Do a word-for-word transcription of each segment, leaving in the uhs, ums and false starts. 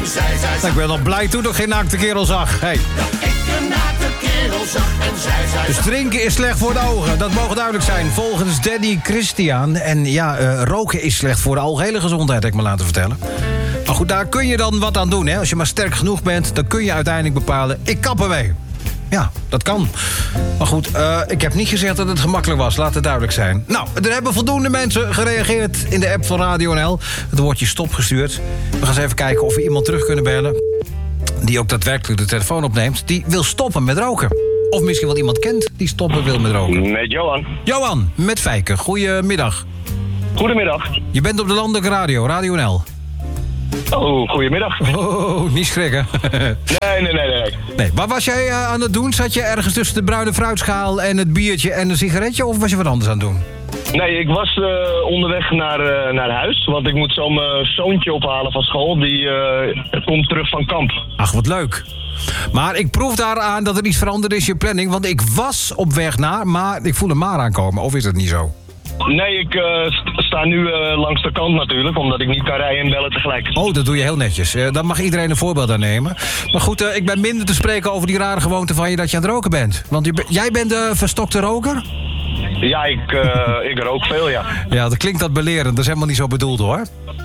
zij, zij, zij. Nou, ik ben nog blij toen ik geen naakte kerel zag. Hey. Dat ik een naakte kerel zag en zij, zij, Dus zij. drinken is slecht voor de ogen, dat mogen duidelijk zijn. Volgens Danny Christian. En ja, uh, roken is slecht voor de algehele gezondheid, heb ik me laten vertellen. Maar goed, daar kun je dan wat aan doen. Hè? Als je maar sterk genoeg bent, dan kun je uiteindelijk bepalen... ik kap ermee. Ja, dat kan. Maar goed, uh, ik heb niet gezegd dat het gemakkelijk was. Laat het duidelijk zijn. Nou, er hebben voldoende mensen gereageerd in de app van Radio N L. Het woordje stop gestuurd. We gaan eens even kijken of we iemand terug kunnen bellen... die ook daadwerkelijk de telefoon opneemt... die wil stoppen met roken. Of misschien wel iemand kent die stoppen wil met roken. Met Johan. Johan, met Fijke. Goedemiddag. Goedemiddag. Je bent op de landelijke radio, Radio N L. Oh, goedemiddag. Oh, niet schrikken. Nee, nee, nee, nee. Nee, wat was jij uh, aan het doen? Zat je ergens tussen de bruine fruitschaal en het biertje en een sigaretje? Of was je wat anders aan het doen? Nee, ik was uh, onderweg naar, uh, naar huis. Want ik moet zo mijn zoontje ophalen van school. Die uh, komt terug van kamp. Ach, wat leuk. Maar ik proef daaraan dat er iets veranderd is in je planning. Want ik was op weg naar, maar ik voel een maar aankomen. Of is dat niet zo? Nee, ik uh, st- sta nu uh, langs de kant natuurlijk. Omdat ik niet kan rijden en bellen tegelijk. Oh, dat doe je heel netjes. Uh, dan mag iedereen een voorbeeld aan nemen. Maar goed, uh, ik ben minder te spreken over die rare gewoonte van je dat je aan het roken bent. Want je be- jij bent de verstokte roker? Ja, ik, uh, ik rook veel, ja. Ja, dat klinkt dat belerend. Dat is helemaal niet zo bedoeld, hoor.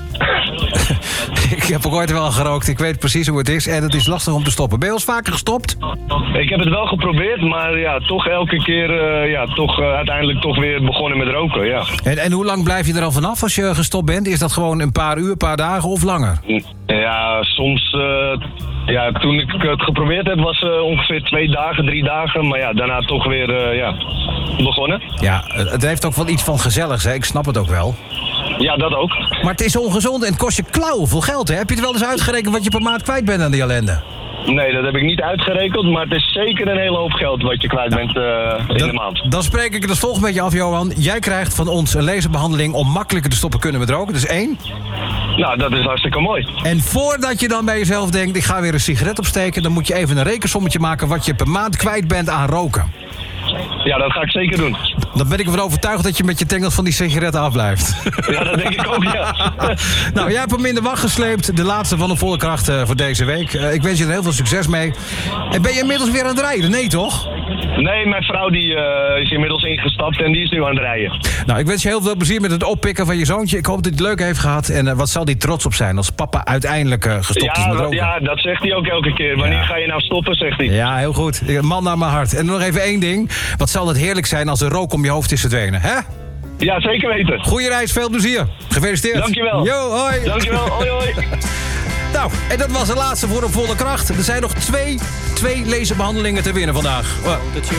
Ik heb ook ooit wel gerookt. Ik weet precies hoe het is. En het is lastig om te stoppen. Ben je al eens vaker gestopt? Ik heb het wel geprobeerd, maar ja, toch elke keer uh, ja, toch, uh, uiteindelijk toch weer begonnen met roken, ja. En, en hoe lang blijf je er al vanaf als je gestopt bent? Is dat gewoon een paar uur, een paar dagen of langer? Ja, soms... Uh, ja, toen ik het geprobeerd heb was uh, ongeveer twee dagen, drie dagen. Maar ja, daarna toch weer uh, ja, begonnen. Ja, het heeft ook wel iets van gezelligs, hè? Ik snap het ook wel. Ja, dat ook. Maar het is ongezond en het kost je klauwenvol geld, hè? Heb je het wel eens uitgerekend wat je per maand kwijt bent aan die ellende? Nee, dat heb ik niet uitgerekend, maar het is zeker een hele hoop geld wat je kwijt bent uh, in dan, de maand. Dan spreek ik het als volgt met je af, Johan. Jij krijgt van ons een laserbehandeling om makkelijker te stoppen kunnen met roken. Dat is één. Nou, dat is hartstikke mooi. En voordat je dan bij jezelf denkt, ik ga weer een sigaret opsteken... dan moet je even een rekensommetje maken wat je per maand kwijt bent aan roken. Ja, dat ga ik zeker doen. Dan ben ik ervan overtuigd dat je met je tengels van die sigaretten afblijft. Ja, dat denk ik ook, ja. Nou, jij hebt hem in de wacht gesleept. De laatste van de volle kracht uh, voor deze week. Uh, ik wens je er heel veel succes mee. En ben je inmiddels weer aan het rijden? Nee, toch? Nee, mijn vrouw die, uh, is inmiddels ingestapt en die is nu aan het rijden. Nou, ik wens je heel veel plezier met het oppikken van je zoontje. Ik hoop dat hij het leuk heeft gehad. En uh, wat zal hij trots op zijn als papa uiteindelijk uh, gestopt ja, is met roken. Ja, dat zegt hij ook elke keer. Wanneer Ja. ga je nou stoppen, zegt hij. Ja, heel goed. Een man naar mijn hart. En nog even één ding. Wat zal het heerlijk zijn als de rook om je hoofd is verdwenen, hè? Ja, zeker weten. Goeie reis, veel plezier. Gefeliciteerd. Dankjewel. Yo, hoi. Dankjewel, hoi hoi. Nou, en dat was de laatste voor een volle kracht. Er zijn nog twee, twee laserbehandelingen te winnen vandaag.